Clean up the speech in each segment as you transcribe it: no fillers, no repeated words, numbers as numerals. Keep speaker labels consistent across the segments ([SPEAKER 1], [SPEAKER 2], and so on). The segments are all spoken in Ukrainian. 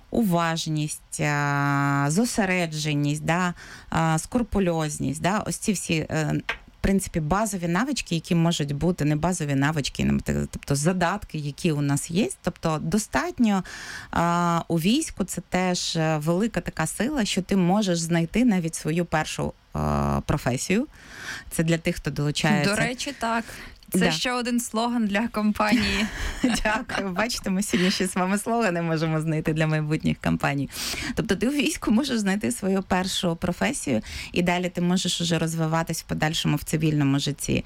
[SPEAKER 1] уважність, зосередженість, да, скрупульозність, да, ось ці всі, в принципі, базові навички, які можуть бути, не базові навички, тобто задатки, які у нас є. Тобто достатньо у війську це теж велика така сила, що ти можеш знайти навіть свою першу професію. Це для тих, хто долучається.
[SPEAKER 2] До речі, так. Це ще один слоган для компанії.
[SPEAKER 1] Дякую. Бачите, ми сьогодні ще з вами слогани можемо знайти для майбутніх компаній. Тобто ти у війську можеш знайти свою першу професію, і далі ти можеш уже розвиватись в подальшому в цивільному житті.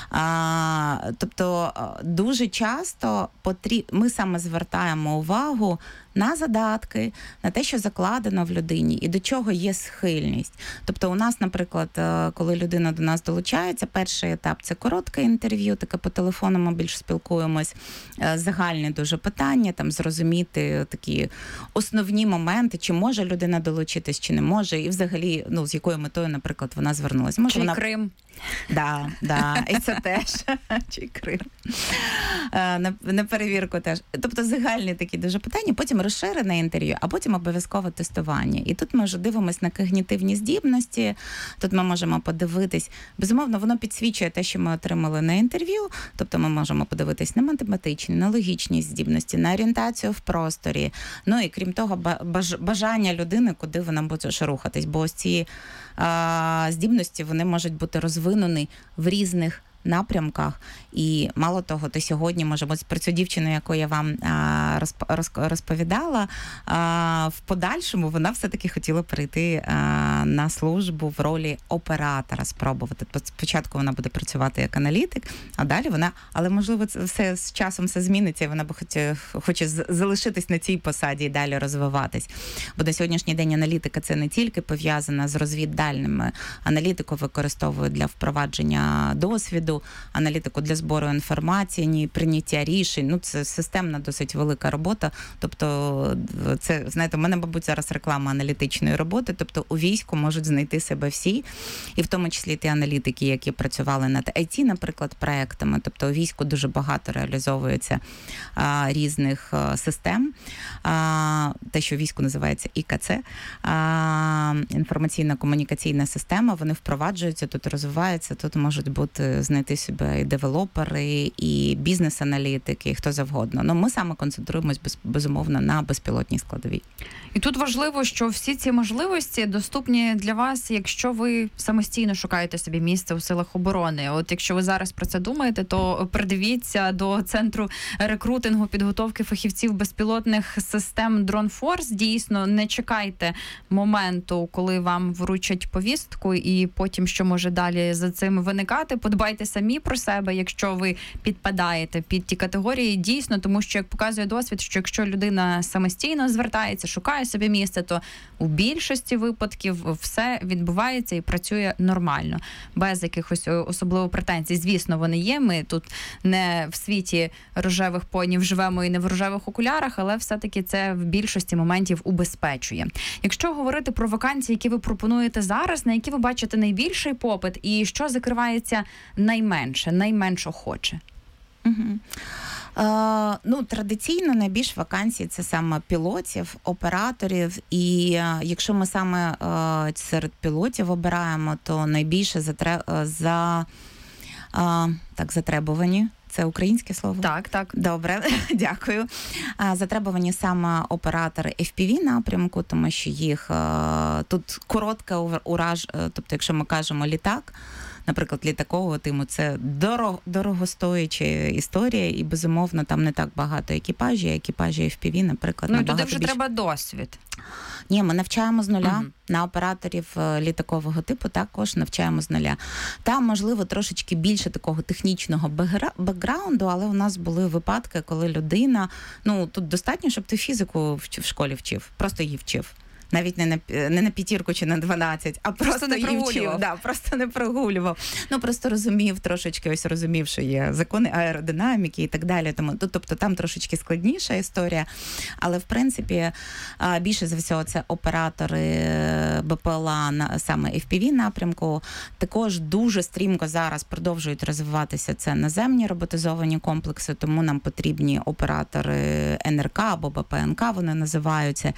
[SPEAKER 1] Тобто дуже часто ми саме звертаємо увагу на задатки, на те, що закладено в людині і до чого є схильність. Тобто у нас, наприклад, коли людина до нас долучається, перший етап – це коротке інтерв'ю, таке по телефону ми більш спілкуємось, загальні дуже питання, там зрозуміти такі основні моменти, чи може людина долучитись, чи не може, і взагалі, ну, з якою метою, наприклад, вона звернулася.
[SPEAKER 2] Чи Крим.
[SPEAKER 1] Да, і це теж. Чи Крим. На перевірку теж. Тобто загальні такі дуже питання, потім розширене інтерв'ю, а потім обов'язкове тестування. І тут ми вже дивимося на когнітивні здібності, тут ми можемо подивитись, безумовно, воно підсвічує те, що ми отримали на інтерв'ю, тобто ми можемо подивитись на математичні, на логічні здібності, на орієнтацію в просторі, ну і крім того, бажання людини, куди вона буде рухатись, бо ось ці здібності, вони можуть бути розвинені в різних напрямках. І мало того, то сьогодні, може бути, про цю дівчину, яку я вам розповідала, в подальшому вона все-таки хотіла прийти на службу в ролі оператора, спробувати. Спочатку вона буде працювати як аналітик, а далі вона, але можливо це все з часом все зміниться, і вона хоче залишитись на цій посаді і далі розвиватись. Бо на сьогоднішній день аналітика це не тільки пов'язана з розвіддальними. Аналітику використовують для впровадження досвіду, аналітику для збору інформації, прийняття рішень. Ну, це системна, досить велика робота. Тобто, це, знаєте, у мене, мабуть, зараз реклама аналітичної роботи. Тобто, у війську можуть знайти себе всі, і в тому числі ті аналітики, які працювали над IT, наприклад, проектами. Тобто, у війську дуже багато реалізовується різних систем. Те, що в війську називається ІКЦ, інформаційно-комунікаційна система, вони впроваджуються, тут розвиваються, тут можуть бути знайти себе і девелопери, і бізнес-аналітики, і хто завгодно. Ну, ми саме концентруємось, безумовно, на безпілотній складовій.
[SPEAKER 2] І тут важливо, що всі ці можливості доступні для вас, якщо ви самостійно шукаєте собі місце у силах оборони. От якщо ви зараз про це думаєте, то придивіться до Центру рекрутингу, підготовки фахівців безпілотних систем Drone Force. Дійсно, не чекайте моменту, коли вам вручать повістку, і потім, що може далі за цим виникати. Подбайте самі про себе, якщо ви підпадаєте під ті категорії, дійсно, тому що, як показує досвід, що якщо людина самостійно звертається, шукає собі місце, то у більшості випадків все відбувається і працює нормально, без якихось особливо претензій. Звісно, вони є, ми тут не в світі рожевих понів живемо і не в рожевих окулярах, але все-таки це в більшості моментів убезпечує. Якщо говорити про вакансії, які ви пропонуєте зараз, на які ви бачите найбільший попит і що закривається найменш охоче?
[SPEAKER 1] Ну, традиційно найбільш вакансій це саме пілотів, операторів, і якщо ми саме серед пілотів обираємо, то найбільше затребувані. Це українське слово?
[SPEAKER 2] Так.
[SPEAKER 1] Добре, дякую. Затребувані саме оператори FPV напрямку, тому що їх тут коротке тобто якщо ми кажемо літак, наприклад, літакового тиму, це дорогостояча історія, і, безумовно, там не так багато екіпажі FPV, наприклад,
[SPEAKER 2] набагато більше. Ну, туди вже треба досвід.
[SPEAKER 1] Ні, ми навчаємо з нуля. На операторів літакового типу також навчаємо з нуля. Там, можливо, трошечки більше такого технічного бекграунду, але у нас були випадки, коли людина, ну, тут достатньо, щоб ти фізику в школі вчив, просто її вчив. Навіть не на 5 чи на 12, а просто
[SPEAKER 2] не
[SPEAKER 1] її вчив. Да, просто не прогулював. Ну, просто розумів, що є закони аеродинаміки і так далі. Тобто там трошечки складніша історія. Але, в принципі, більше за всього це оператори БПЛА саме FPV напрямку. Також дуже стрімко зараз продовжують розвиватися це наземні роботизовані комплекси, тому нам потрібні оператори НРК або БПНК, вони називаються.